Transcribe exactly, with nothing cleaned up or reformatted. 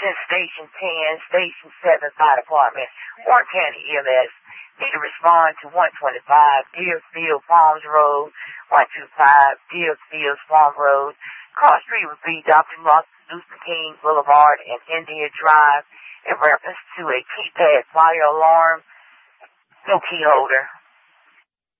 Attention Station ten, Station seven Fire Department, Warren County E M S. Need to respond to one twenty-five Deerfield Farms Road, one twenty-five Deerfield Farm Road. Cross street would be Doctor Martin Luther King Boulevard and India Drive in reference to a keypad fire alarm, no key holder.